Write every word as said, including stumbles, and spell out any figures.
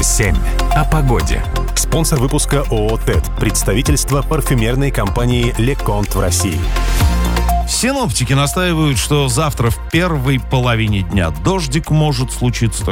семь. О погоде. Спонсор выпуска ООО «ТЭД». Представительство парфюмерной компании «Леконт» в России. Синоптики настаивают, что завтра в первой половине дня дождик может случиться, так